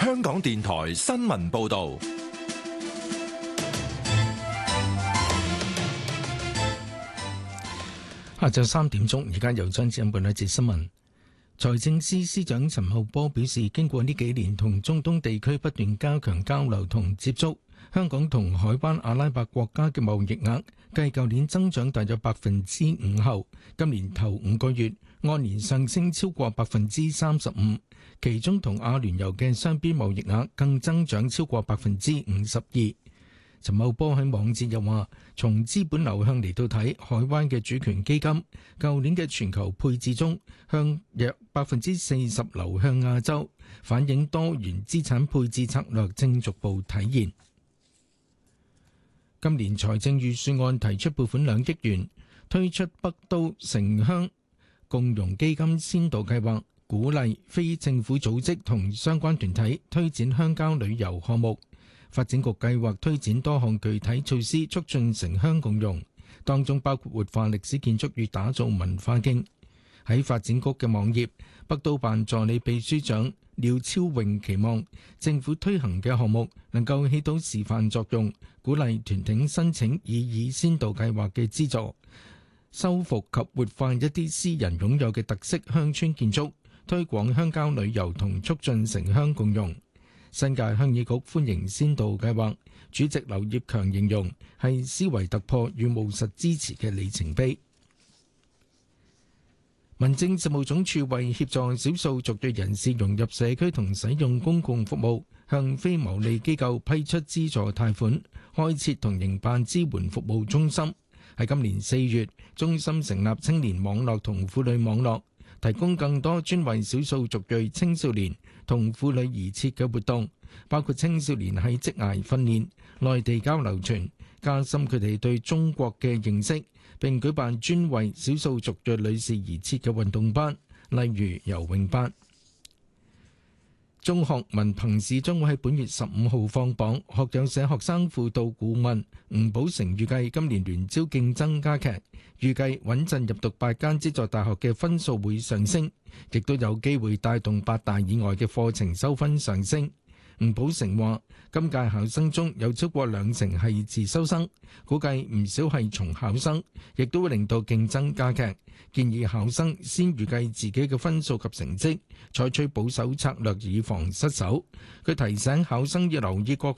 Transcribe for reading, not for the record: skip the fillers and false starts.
香港電台新聞報道。 下晝3點鐘，而家由張子欣報一節新聞。財政司司長陳茂波表示，經過呢幾年同中東地區不斷加強交流同接觸，香港同海灣阿拉伯國家嘅貿易額繼舊年增長大約5%後，今年頭5個月按年上升超過35%，其中同阿聯酋嘅雙邊貿易額更增長超過52%。陳茂波喺網誌又話，從資本流向嚟到睇，海灣嘅主權基金舊年嘅全球配置中，向約40%流向亞洲，反映多元資產配置策略正逐步體現。今年財政預算案提出撥款2億元，推出北都城鄉共融基金先導計劃，鼓勵非政府組織同相關團體推展鄉郊旅遊項目。發展局計劃推展多項具體措施，促進城鄉共融，當中包括活化歷史建築與打造文化徑。喺發展局嘅網頁，北都辦助理秘書長廖超穎期望政府推行嘅項目能夠起到示範作用，鼓勵團體申請以先導計劃嘅資助，修復及活化一啲私人擁有嘅特色鄉村建築，推廣鄉郊旅遊同促進城鄉共融。新界鄉議局歡迎先導計劃，主席劉業強形容係思維突破與務實支持嘅里程碑。民政事務總署為協助少數族裔人士融入社區同使用公共服務，向非牟利機構批出資助貸款，開設同營辦支援服務中心。喺今年4月，中心成立青年網絡同婦女網絡，提供更多專為少數族裔青少年同婦女而設嘅活動，包括青少年喺職涯訓練、內地交流團，加深佢哋對中國嘅認識，並舉辦專為少數族裔女士而設嘅運動班，例如游泳班。中學文憑試將會喺本月15號放榜，學友社學生輔導顧問吳寶成預計今年聯招競爭加劇，預計穩陣入讀8間資助大學嘅分數會上升，亦都有機會帶動8大以外嘅課程收分上升。吳寶成話：今屆考生中有超過20%係自修生，估計唔少係重考生，亦都會令到競爭加劇。建議考生先預計自己嘅分數及成績，採取保守策略以防失手。佢提醒考生要留意各